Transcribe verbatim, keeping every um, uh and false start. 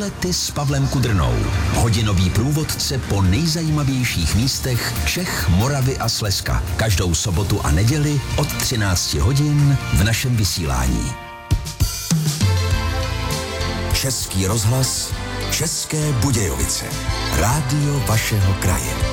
Výlety s Pavlem Kudrnou. Hodinový průvodce po nejzajímavějších místech Čech, Moravy a Slezska. Každou sobotu a neděli od třinácti hodin v našem vysílání. Český rozhlas, České Budějovice. Rádio vašeho kraje.